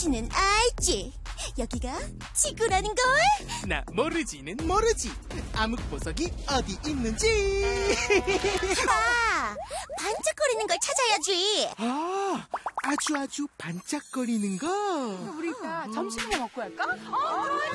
모르지는 알지? 여기가 지구라는 걸? 나 모르지는 모르지. 암흑보석이 어디 있는지. 아, 반짝거리는 걸 찾아야지. 아, 아주 반짝거리는 거. 우리 이따 점심도 먹고 할까?